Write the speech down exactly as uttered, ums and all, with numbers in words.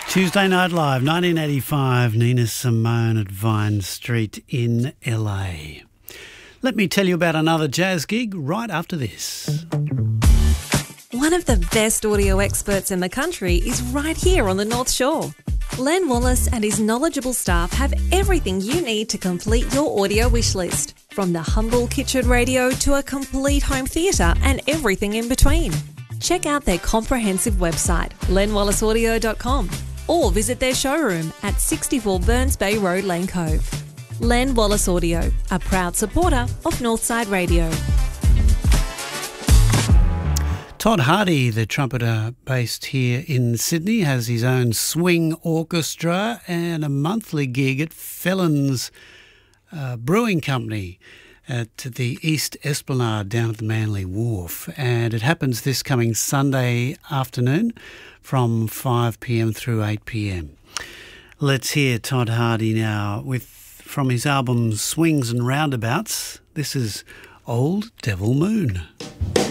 Tuesday Night Live, nineteen eighty-five, Nina Simone at Vine Street in L A. Let me tell you about another jazz gig right after this. One of the best audio experts in the country is right here on the North Shore. Len Wallace and his knowledgeable staff have everything you need to complete your audio wish list, from the humble kitchen radio to a complete home theatre and everything in between. Check out their comprehensive website, len wallace audio dot com, or visit their showroom at sixty-four Burns Bay Road, Lane Cove. Len Wallace Audio, a proud supporter of Northside Radio. Todd Hardy, the trumpeter based here in Sydney, has his own swing orchestra and a monthly gig at Felons uh, Brewing Company at the East Esplanade down at the Manly Wharf. And it happens this coming Sunday afternoon from five p m through eight p m. Let's hear Todd Hardy now with from his album Swings and Roundabouts. This is Old Devil Moon.